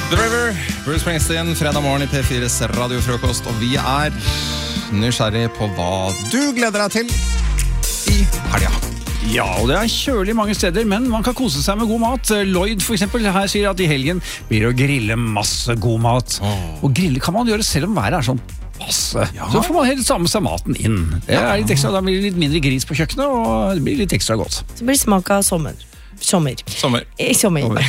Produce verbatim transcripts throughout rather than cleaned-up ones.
Driver, Bruce Springsteen, fredag morgen i P fires radiofrokost, og vi er nysgjerrig på hva du gleder deg til i helga. Ja, og det er kjølig mange steder, men man kan kose seg med god mat. Lloyd for eksempel her sier at i helgen blir det å grille masse god mat. Oh. Og grille kan man gjøre selv om været er sånn passe. Ja. Så får man helt ta med seg maten inn. Det er litt ekstra, da blir det litt mindre gris på kjøkkenet, og det blir litt ekstra godt. Så blir det smak av sommer. Sommer. Sommer. I sommer. sommer.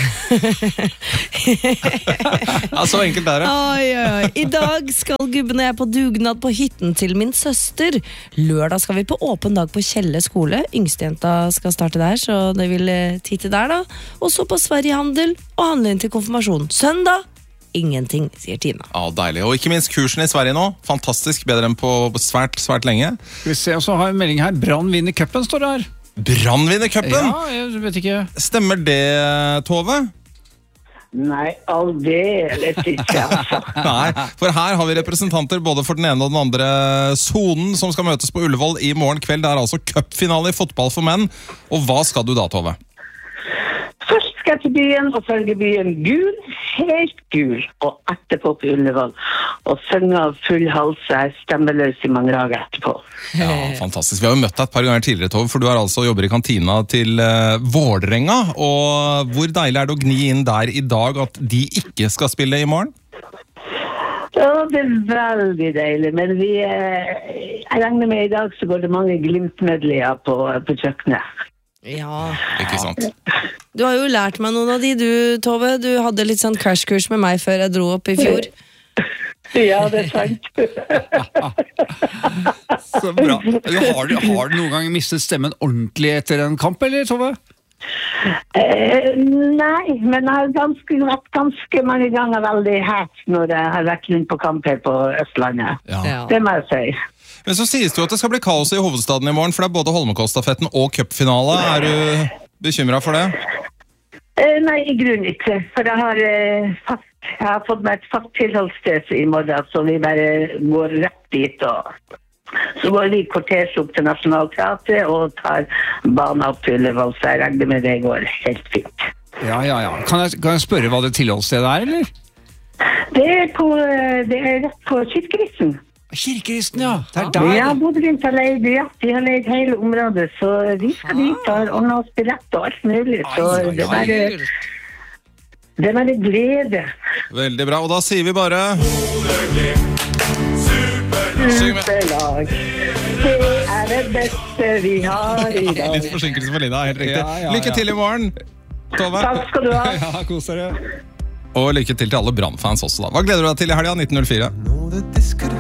Ja, så enkelt er det. Oi, oi. I dag skal gubben og jeg på dugnad på hytten til min søster. Lørdag skal vi på åpen dag på Kjelle skole. Yngstejenta skal starte der, så det vil titte der da. Og så på Sverigehandel og handle inn til konfirmasjon. Søndag, ingenting, sier Tina. Ja, deilig. Og ikke minst kursen i Sverige nå. Fantastisk, bedre enn på svært, svært lenge. Skal vi se, og så har jeg en melding her. Brann vinner cupen, står det her. Brann vinner cupen? Ja, jeg vet ikke. Stemmer det, Tove? Nei, aldeles ikke, altså. Nei, for her har vi representanter både for den ene og den andre zonen som skal møtes på Ullevål i morgen kveld. Det er altså cupfinale i fotball for menn. Og hva skal du da, Tove? Først skal jeg til byen og følge byen gul, helt gul, og etterpå på Ullevål. Og synge av full hals, jeg stemmeløs i mange dager etterpå. Ja, fantastisk. Vi har jo møtt deg et par ganger tidligere, Tove, for du er altså jobber i kantina til uh, Vålerenga. Og hvor deilig er det å gni inn der i dag at de ikke skal spille i morgen? Ja, det er veldig deilig, men vi, uh, jeg regner med i dag så går det mange glimtmedlier på, på kjøkkenet. Ja. Ikke sant? Du har jo lært meg noen av de, du, Tove. Du hadde litt sånn crashkurs med meg før jeg dro opp i fjor. Ja, det er sant. Så bra. Har du, har du noen gang mistet stemmen ordentlig etter en kamp, eller, Tove? Eh, nei, men jeg har ganske, vært ganske mange ganger veldig hært når jeg har vært rundt på kamp her på Østlandet. Ja. Det må jeg si. Men så sies det jo at det skal bli kaos i hovedstaden i morgen, for det er både Holmenkollstafetten og cupfinale. Er du bekymret for det? Eh, nei, i grunnen ikke. For jeg har, eh, fast, jeg har fått meg et fast tilholdssted i morgen, så vi bare går rett dit. Og så går vi kortesj opp til Nationaltheatret og tar banen opp til Ullevål, så jeg regner med det går helt fint. Ja, ja, ja. Kan jeg, kan jeg spørre hva det tilholdsstedet er, eller? Det er, på, det er rett på Kirkeristen. Kirkeristen, ja. Det er der. Ja, Bodø-Glimt har leid, ja, de har leid hele området, så vi skal dit og ordne oss billett og alt mulig, så det er bare, det er bare glede. Veldig bra, og da sier vi bare Superlag, det er det beste vi har i dag. Litt forsinkelse for Lina, helt riktig. Ja, ja, ja. Lykke til i morgen, Tove. Takk skal du ha. Ja, kos dere. Og lykke til til alle Brann-fans også da. Hva gleder du deg til i helga nitten null fire?